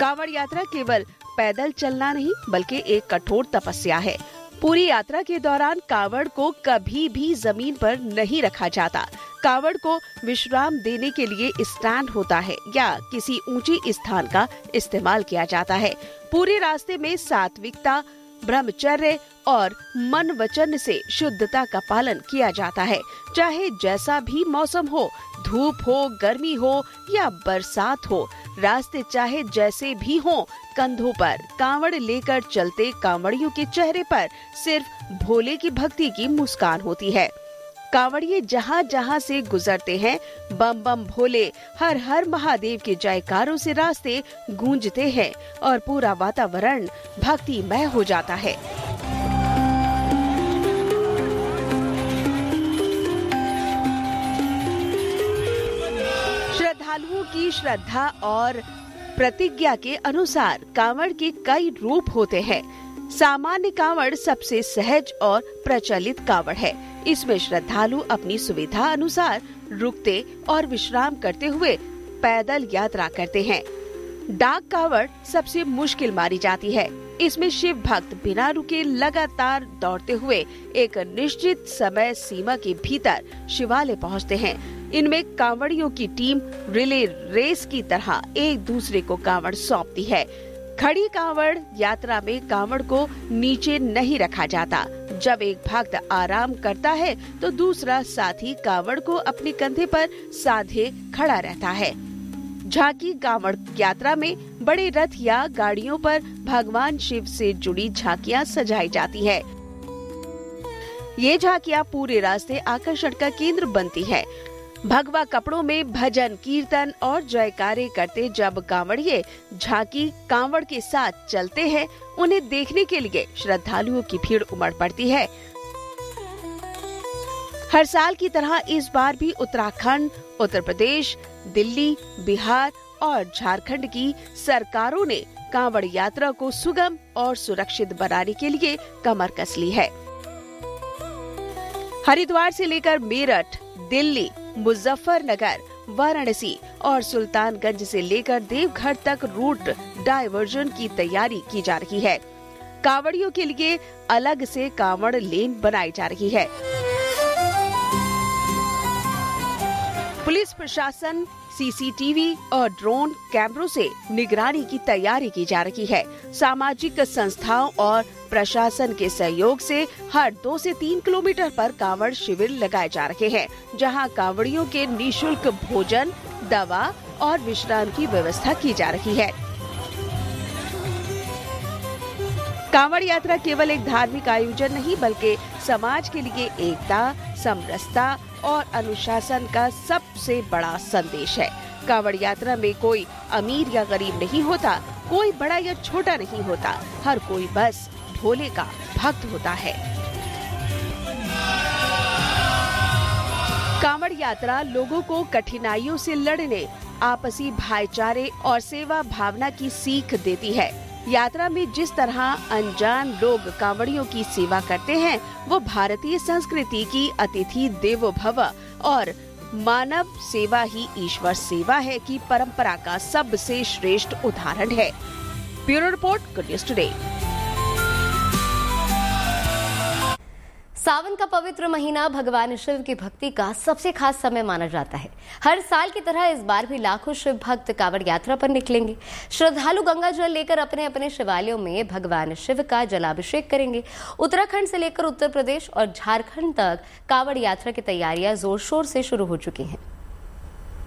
कांवड़ यात्रा केवल पैदल चलना नहीं बल्कि एक कठोर तपस्या है। पूरी यात्रा के दौरान कांवड़ को कभी भी जमीन पर नहीं रखा जाता। कांवड़ को विश्राम देने के लिए स्टैंड होता है या किसी ऊंची स्थान का इस्तेमाल किया जाता है। पूरे रास्ते में सात्विकता, ब्रह्मचर्य और मन वचन से शुद्धता का पालन किया जाता है। चाहे जैसा भी मौसम हो, धूप हो, गर्मी हो या बरसात हो, रास्ते चाहे जैसे भी हो, कंधों पर कांवड़ लेकर चलते कांवड़ियों के चेहरे पर सिर्फ भोले की भक्ति की मुस्कान होती है। कांवड़िए जहाँ जहाँ से गुजरते हैं, बम बम भोले, हर हर महादेव के जयकारों से रास्ते गूंजते हैं और पूरा वातावरण भक्तिमय हो जाता है। श्रद्धालुओं की श्रद्धा और प्रतिज्ञा के अनुसार कांवड़ के कई रूप होते हैं। सामान्य कांवड़ सबसे सहज और प्रचलित कांवड़ है। इसमें श्रद्धालु अपनी सुविधा अनुसार रुकते और विश्राम करते हुए पैदल यात्रा करते हैं। डाक कांवड़ सबसे मुश्किल मानी जाती है। इसमें शिव भक्त बिना रुके लगातार दौड़ते हुए एक निश्चित समय सीमा के भीतर शिवालय पहुंचते हैं। इनमें कांवड़ियों की टीम रिले रेस की तरह एक दूसरे को कांवड़ सौंपती है। खड़ी कांवड़ यात्रा में कांवड़ को नीचे नहीं रखा जाता। जब एक भक्त आराम करता है तो दूसरा साथी कांवड़ को अपने कंधे पर साधे खड़ा रहता है। झांकी कांवड़ यात्रा में बड़े रथ या गाड़ियों पर भगवान शिव से जुड़ी झांकियां सजाई जाती है। ये झांकियां पूरे रास्ते आकर्षण का केंद्र बनती है। भगवा कपड़ों में भजन, कीर्तन और जयकारे करते जब कांवड़िए झांकी कांवड़ के साथ चलते हैं, उन्हें देखने के लिए श्रद्धालुओं की भीड़ उमड़ पड़ती है। हर साल की तरह इस बार भी उत्तराखंड, उत्तर प्रदेश, दिल्ली, बिहार और झारखंड की सरकारों ने कांवड़ यात्रा को सुगम और सुरक्षित बनाने के लिए कमर कस ली है। हरिद्वार से लेकर मेरठ, दिल्ली, मुजफ्फरनगर, वाराणसी और सुल्तानगंज से लेकर देवघर तक रूट डायवर्जन की तैयारी की जा रही है। कांवड़ियों के लिए अलग से कांवड़ लेन बनाई जा रही है। पुलिस प्रशासन सीसीटीवी और ड्रोन कैमरों से निगरानी की तैयारी की जा रही है। सामाजिक संस्थाओं और प्रशासन के सहयोग से हर 2 से 3 किलोमीटर पर कांवड़ शिविर लगाए जा रहे हैं, जहां कांवड़ियों के निःशुल्क भोजन, दवा और विश्राम की व्यवस्था की जा रही है। कांवड़ यात्रा केवल एक धार्मिक आयोजन नहीं बल्कि समाज के लिए एकता, समरसता और अनुशासन का सबसे बड़ा संदेश है। कांवड़ यात्रा में कोई अमीर या गरीब नहीं होता, कोई बड़ा या छोटा नहीं होता, हर कोई बस भोले का भक्त होता है। कांवड़ यात्रा लोगों को कठिनाइयों से लड़ने, आपसी भाईचारे और सेवा भावना की सीख देती है। यात्रा में जिस तरह अनजान लोग कांवड़ियों की सेवा करते हैं, वो भारतीय संस्कृति की अतिथि देवो भव और मानव सेवा ही ईश्वर सेवा है की परंपरा का सबसे श्रेष्ठ उदाहरण है। Bureau report, good news today. सावन का पवित्र महीना भगवान शिव की भक्ति का सबसे खास समय माना जाता है। हर साल की तरह इस बार भी लाखों शिव भक्त कांवड़ यात्रा पर निकलेंगे। श्रद्धालु गंगा जल लेकर अपने अपने शिवालयों में भगवान शिव का जलाभिषेक करेंगे। उत्तराखंड से लेकर उत्तर प्रदेश और झारखंड तक कांवड़ यात्रा की तैयारियां जोर शोर से शुरू हो चुकी हैं।